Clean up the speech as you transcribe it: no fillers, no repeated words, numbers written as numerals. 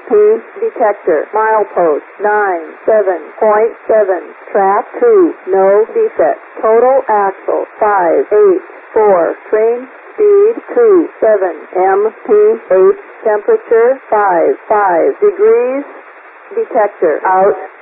MP detector. Milepost 97.7. Track 2. No defect. Total axle 584. Train speed 27 mph. Temperature 55 degrees. Detector out.